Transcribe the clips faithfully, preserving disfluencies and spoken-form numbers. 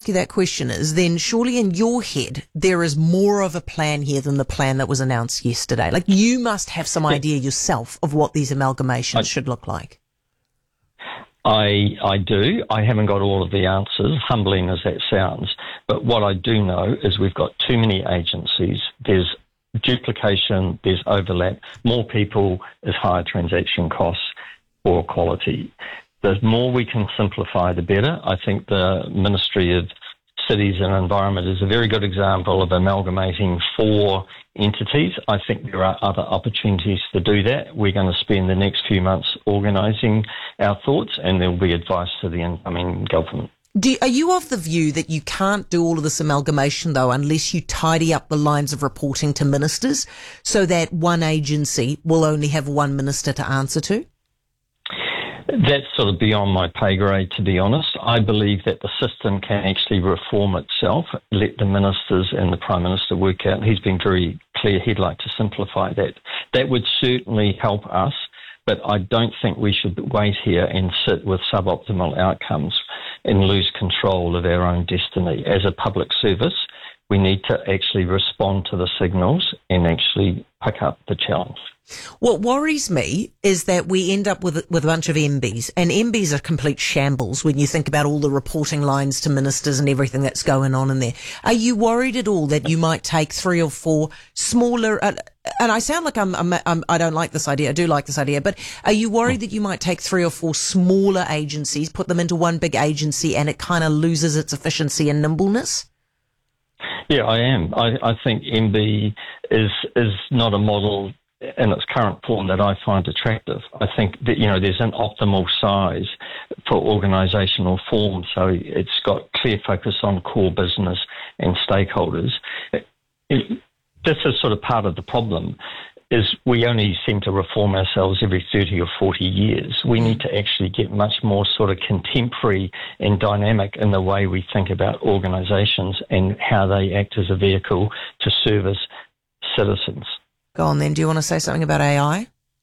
you that question is, then surely in your head, there is more of a plan here than the plan that was announced yesterday. Like, you must have some idea yourself of what these amalgamations I, should look like. I I do. I haven't got all of the answers, humbling as that sounds. But what I do know is we've got too many agencies. There's duplication, there's overlap. More people is higher transaction costs or quality. The more we can simplify, the better. I think the Ministry of Cities and Environment is a very good example of amalgamating four entities. I think there are other opportunities to do that. We're going to spend the next few months organising our thoughts, and there will be advice to the incoming government. Do, are you of the view that you can't do all of this amalgamation, though, unless you tidy up the lines of reporting to ministers so that one agency will only have one minister to answer to? That's sort of beyond my pay grade, to be honest. I believe that the system can actually reform itself, let the ministers and the Prime Minister work out. He's been very clear he'd like to simplify that. That would certainly help us, but I don't think we should wait here and sit with suboptimal outcomes and lose control of our own destiny. As a public service, we need to actually respond to the signals and actually pick up the challenge. What worries me is that we end up with with a bunch of M Bs, and M Bs are complete shambles when you think about all the reporting lines to ministers and everything that's going on in there. Are you worried at all that you might take three or four smaller, uh, and I sound like I'm, I'm, I'm, I don't like this idea, I do like this idea, but are you worried that you might take three or four smaller agencies, put them into one big agency, and it kind of loses its efficiency and nimbleness? Yeah, I am. I, I think M B is is not a model in its current form that I find attractive. I think that, you know, there's an optimal size for organisational form, so it's got clear focus on core business and stakeholders. It, it, this is sort of part of the problem, is we only seem to reform ourselves every thirty or forty years. We need to actually get much more sort of contemporary and dynamic in the way we think about organisations and how they act as a vehicle to service citizens. Go on then. Do you want to say something about A I?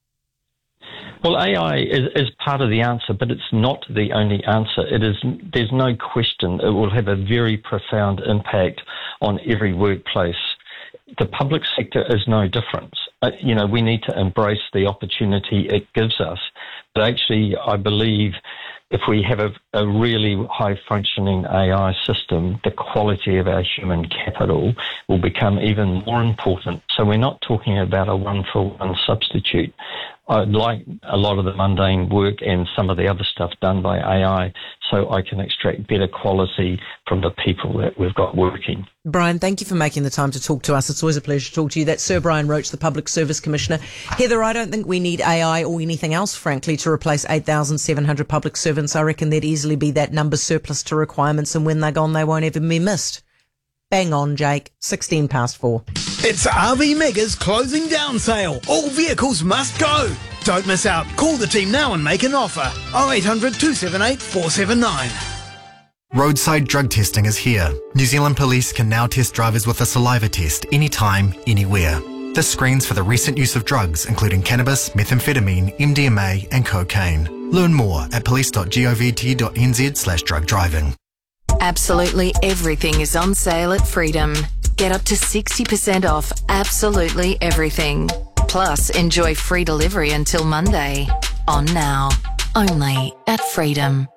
Well, A I is, is part of the answer, but it's not the only answer. It is. There's no question it will have a very profound impact on every workplace. The public sector is no different. Uh, you know, we need to embrace the opportunity it gives us. But actually, I believe if we have a, a really high-functioning A I system, the quality of our human capital will become even more important. So we're not talking about a one-for-one substitute. I'd like a lot of the mundane work and some of the other stuff done by A I so I can extract better quality from the people that we've got working. Brian, thank you for making the time to talk to us. It's always a pleasure to talk to you. That's Sir Brian Roach, the Public Service Commissioner. Heather, I don't think we need A I or anything else, frankly, to replace eight thousand seven hundred public servants. I reckon there'd easily be that number surplus to requirements, and when they're gone, they won't even be missed. Bang on, Jake. sixteen past four. It's R V Mega's closing down sale. All vehicles must go. Don't miss out. Call the team now and make an offer. oh eight hundred, two seven eight, four seven nine. Roadside drug testing is here. New Zealand Police can now test drivers with a saliva test anytime, anywhere. This screens for the recent use of drugs, including cannabis, methamphetamine, M D M A and cocaine. Learn more at police dot govt dot n z slash drug driving. Absolutely everything is on sale at Freedom. Get up to sixty percent off absolutely everything. Plus, enjoy free delivery until Monday. On now. Only at Freedom.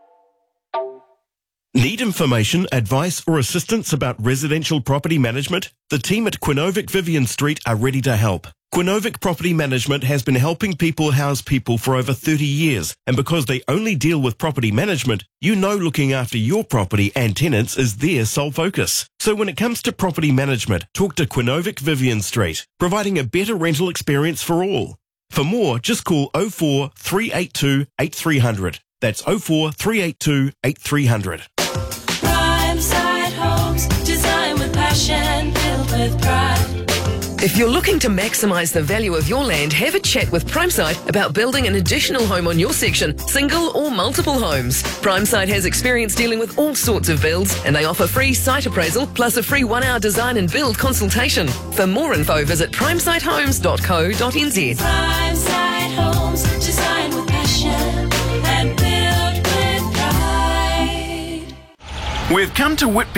Need information, advice or assistance about residential property management? The team at Quinovic Vivian Street are ready to help. Quinovic Property Management has been helping people house people for over thirty years, and because they only deal with property management, you know looking after your property and tenants is their sole focus. So when it comes to property management, talk to Quinovic Vivian Street, providing a better rental experience for all. For more, just call oh four, three eight two, eight three hundred. That's oh four, three eight two, eight three hundred. Primeside Homes, design with passion, built with pride. If you're looking to maximise the value of your land, have a chat with Primeside about building an additional home on your section, single or multiple homes. Primeside has experience dealing with all sorts of builds, and they offer free site appraisal plus a free one-hour design and build consultation. For more info, visit primeside homes dot co dot n z. Primeside Homes, design with passion and built with pride. We've come to Whitby